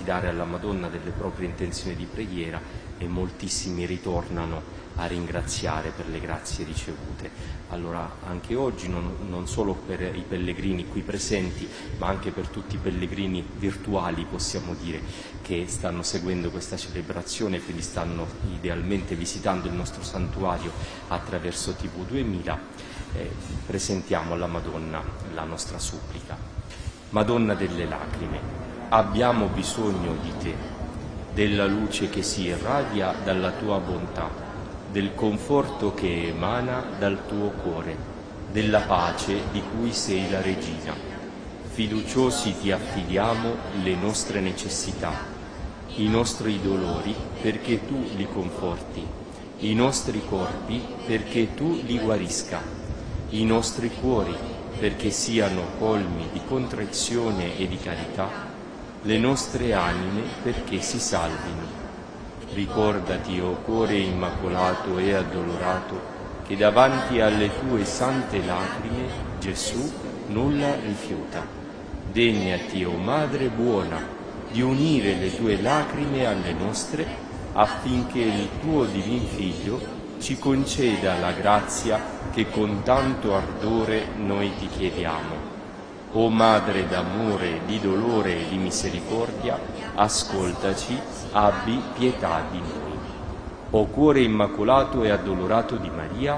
confidare alla Madonna delle proprie intenzioni di preghiera e moltissimi ritornano a ringraziare per le grazie ricevute. Allora anche oggi, non solo per i pellegrini qui presenti, ma anche per tutti i pellegrini virtuali, possiamo dire, che stanno seguendo questa celebrazione, quindi stanno idealmente visitando il nostro santuario attraverso TV 2000, presentiamo alla Madonna la nostra supplica. Madonna delle lacrime, abbiamo bisogno di te, della luce che si irradia dalla tua bontà, del conforto che emana dal tuo cuore, della pace di cui sei la regina. Fiduciosi ti affidiamo le nostre necessità, i nostri dolori perché tu li conforti, i nostri corpi perché tu li guarisca, i nostri cuori perché siano colmi di contrizione e di carità, le nostre anime perché si salvino. Ricordati, o cuore immacolato e addolorato, che davanti alle tue sante lacrime Gesù nulla rifiuta. Degnati, o Madre buona, di unire le tue lacrime alle nostre, affinché il tuo divin Figlio ci conceda la grazia che con tanto ardore noi ti chiediamo. O Madre d'amore, di dolore e di misericordia, ascoltaci, abbi pietà di noi. O cuore immacolato e addolorato di Maria,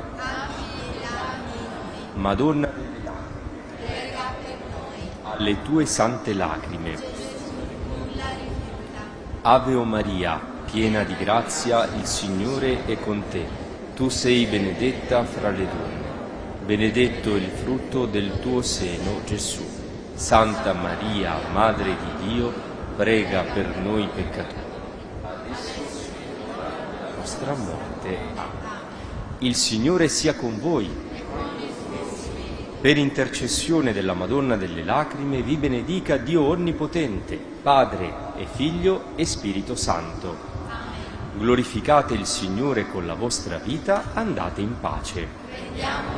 Madonna delle lacrime, alle tue sante lacrime. Ave o Maria, piena di grazia, il Signore è con te. Tu sei benedetta fra le donne. Benedetto il frutto del tuo seno, Gesù. Santa Maria, Madre di Dio, prega per noi peccatori, adesso e alla nostra morte. Il Signore sia con voi. Per intercessione della Madonna delle Lacrime vi benedica Dio Onnipotente, Padre e Figlio e Spirito Santo. Glorificate il Signore con la vostra vita, andate in pace.